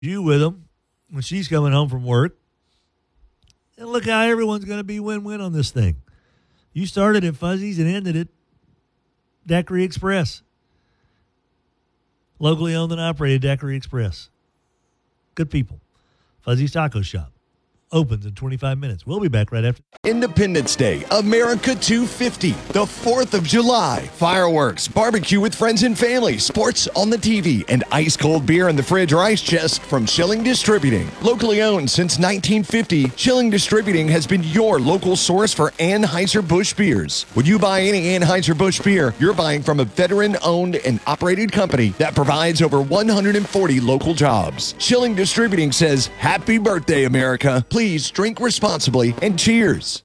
You with them when she's coming home from work. And look how everyone's going to be win-win on this thing. You started at Fuzzy's and ended at Daiquiri Express. Locally owned and operated Daiquiri Express. Good people. Fuzzy's Taco Shop. Opens in 25 minutes. We'll be back right after. Independence Day, America 250, the 4th of July. Fireworks, barbecue with friends and family, sports on the TV, and ice cold beer in the fridge or ice chest from Schilling Distributing. Locally owned since 1950, Schilling Distributing has been your local source for Anheuser-Busch beers. When you buy any Anheuser-Busch beer, you're buying from a veteran-owned and operated company that provides over 140 local jobs. Schilling Distributing says, "Happy birthday, America. Please drink responsibly and cheers."